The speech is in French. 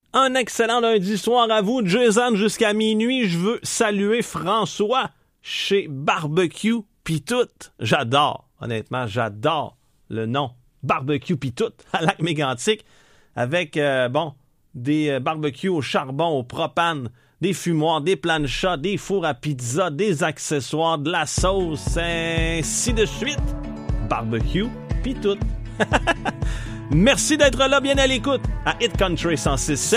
Un excellent lundi soir à vous, Jason, jusqu'à minuit. Je veux saluer François chez Barbecue pis tout. J'adore, honnêtement, j'adore le nom Barbecue pis tout à Lac-Mégantic avec, des barbecues au charbon, au propane, des fumoirs, des planchas, des fours à pizza, des accessoires, de la sauce, ainsi de suite. Barbecue pis tout. Merci d'être là, bien à l'écoute, à Hit Country 106.7.